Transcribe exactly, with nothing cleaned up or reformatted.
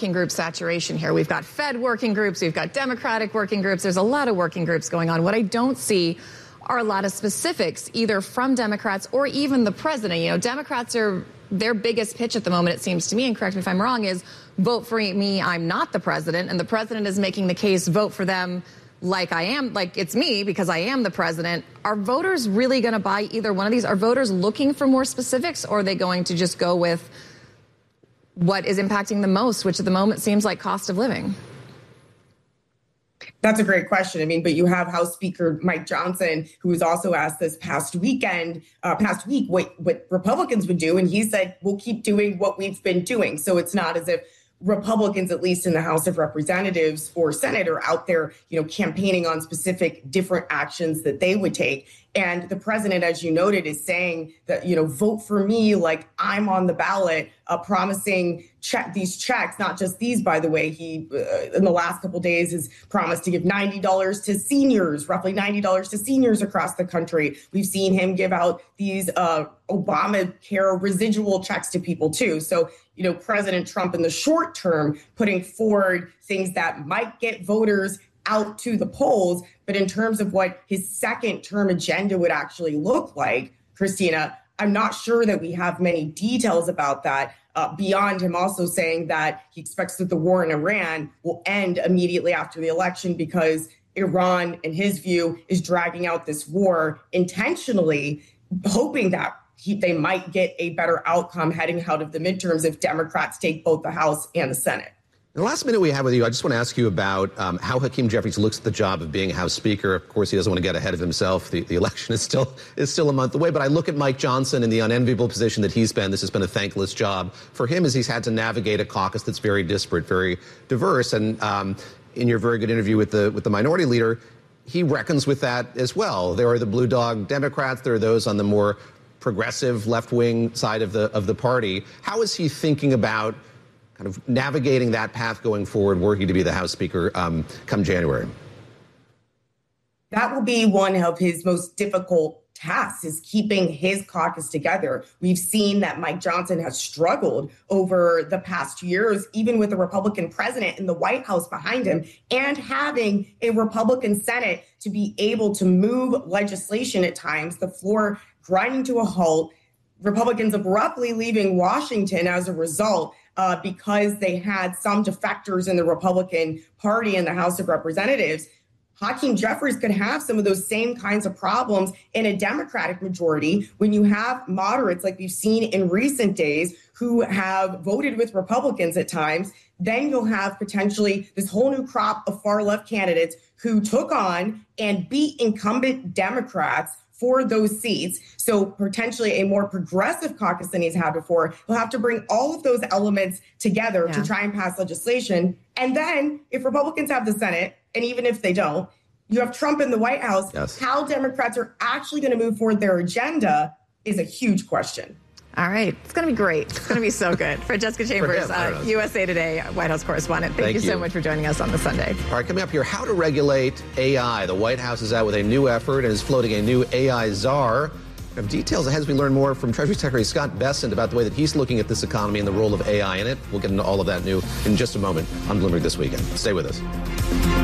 working group saturation here. We've got Fed working groups, we've got Democratic working groups. There's a lot of working groups going on. What I don't see are a lot of specifics, either from Democrats or even the president. You know, Democrats are, their biggest pitch at the moment, it seems to me, and correct me if I'm wrong, is vote for me, I'm not the president. And the president is making the case, vote for them like I am, like it's me because I am the president. Are voters really going to buy either one of these? Are voters looking for more specifics, or are they going to just go with what is impacting the most, which at the moment seems like cost of living? That's a great question. I mean, but you have House Speaker Mike Johnson, who was also asked this past weekend, uh, past week, what, what Republicans would do. And he said, we'll keep doing what we've been doing. So it's not as if Republicans, at least in the House of Representatives or Senate, are out there, you know, campaigning on specific different actions that they would take. And the president, as you noted, is saying that, you know, vote for me like I'm on the ballot, uh, promising check these checks, not just these, by the way. He, uh, in the last couple of days, has promised to give ninety dollars to seniors, roughly ninety dollars to seniors across the country. We've seen him give out these uh, Obamacare residual checks to people, too. So, you know, President Trump in the short term putting forward things that might get voters out to the polls. But in terms of what his second term agenda would actually look like, Christina, I'm not sure that we have many details about that, uh, beyond him also saying that he expects that the war in Iran will end immediately after the election because Iran, in his view, is dragging out this war intentionally, hoping that he, they might get a better outcome heading out of the midterms if Democrats take both the House and the Senate. In the last minute we have with you, I just want to ask you about um, how Hakeem Jeffries looks at the job of being House Speaker. Of course, he doesn't want to get ahead of himself. The, the election is still is still a month away. But I look at Mike Johnson and the unenviable position that he's been. This has been a thankless job for him as he's had to navigate a caucus that's very disparate, very diverse. And um, in your very good interview with the with the minority leader, he reckons with that as well. There are the blue dog Democrats. There are those on the more progressive left-wing side of the of the party. How is he thinking about kind of navigating that path going forward, working to be the House Speaker um, come January? That will be one of his most difficult tasks, is keeping his caucus together. We've seen that Mike Johnson has struggled over the past years, even with a Republican president in the White House behind him, and having a Republican Senate to be able to move legislation at times, the floor grinding to a halt, Republicans abruptly leaving Washington as a result, uh, because they had some defectors in the Republican Party in the House of Representatives. Hakeem Jeffries could have some of those same kinds of problems in a Democratic majority when you have moderates like we've seen in recent days who have voted with Republicans at times. Then you'll have potentially this whole new crop of far left candidates who took on and beat incumbent Democrats for those seats. So potentially a more progressive caucus than he's had before. He'll have to bring all of those elements together yeah. to try and pass legislation. And then if Republicans have the Senate, and even if they don't, you have Trump in the White House, yes. how Democrats are actually going to move forward their agenda is a huge question. All right. It's going to be great. It's going to be so good. For Jessica Chambers, for him, uh, U S A Today White House correspondent. Thank, Thank you, you so much for joining us on this Sunday. All right, coming up here, how to regulate A I. The White House is out with a new effort and is floating a new A I czar. We have details ahead as we learn more from Treasury Secretary Scott Bessent about the way that he's looking at this economy and the role of A I in it. We'll get into all of that new in just a moment on Bloomberg This Weekend. Stay with us.